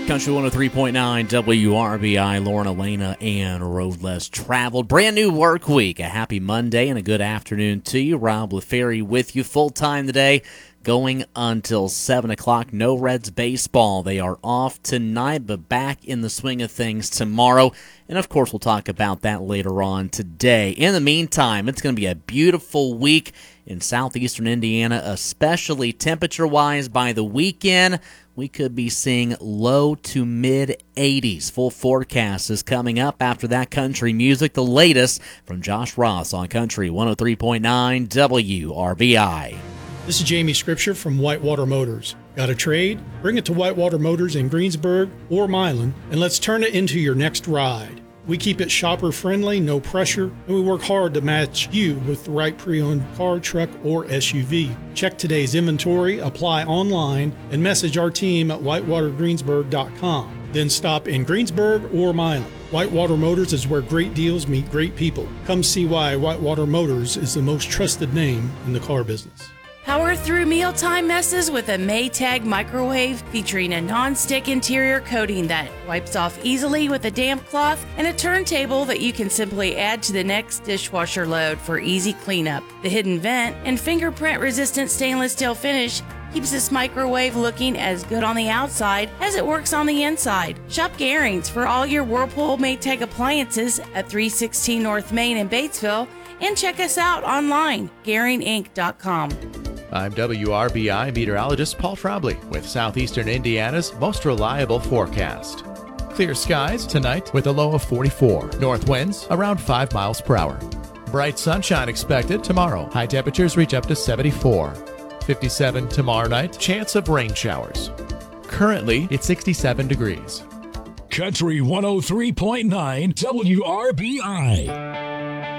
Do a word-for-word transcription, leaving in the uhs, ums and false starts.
Country one oh three point nine W R B I, Lauren Elena and Road Less Traveled. Brand new work week. A happy Monday and a good afternoon to you. Rob LaFerry with you full time today, going until seven o'clock. No Reds baseball. They are off tonight, but back in the swing of things tomorrow. And, of course, we'll talk about that later on today. In the meantime, it's going to be a beautiful week in southeastern Indiana, especially temperature-wise. By the weekend, we could be seeing low to mid eighties. Full forecast is coming up after that country music. The latest from Josh Ross on Country one oh three point nine W R B I. This is Jamie Scripture from Whitewater Motors. Got a trade? Bring it to Whitewater Motors in Greensburg or Milan, and let's turn it into your next ride. We keep it shopper-friendly, no pressure, and we work hard to match you with the right pre-owned car, truck, or S U V. Check today's inventory, apply online, and message our team at whitewater greensburg dot com. Then stop in Greensburg or Milan. Whitewater Motors is where great deals meet great people. Come see why Whitewater Motors is the most trusted name in the car business. Power through mealtime messes with a Maytag microwave featuring a non-stick interior coating that wipes off easily with a damp cloth and a turntable that you can simply add to the next dishwasher load for easy cleanup. The hidden vent and fingerprint-resistant stainless steel finish keeps this microwave looking as good on the outside as it works on the inside. Shop Garings for all your Whirlpool Maytag appliances at three sixteen North Main in Batesville, and check us out online, garing inc dot com. I'm W R B I meteorologist Paul Trombley with Southeastern Indiana's most reliable forecast. Clear skies tonight with a low of forty-four. North winds around five miles per hour. Bright sunshine expected tomorrow. High temperatures reach up to seventy-four. fifty-seven tomorrow night. Chance of rain showers. Currently, it's sixty-seven degrees. Country one oh three point nine W R B I.